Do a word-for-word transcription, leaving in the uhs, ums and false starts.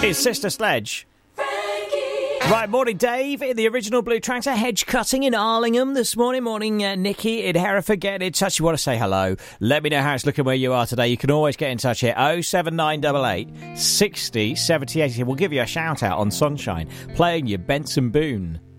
It's Sister Sledge. Right, morning Dave in the original Blue Tractor, hedge cutting in Arlingham this morning. Morning uh, Nikki in Hereford, get in touch. You want to say hello, let me know how it's looking where you are today. You can always get in touch here, oh seven nine eight eight, sixty, seventy, eighty. We'll give you a shout out on Sunshine, playing your Benson Boone.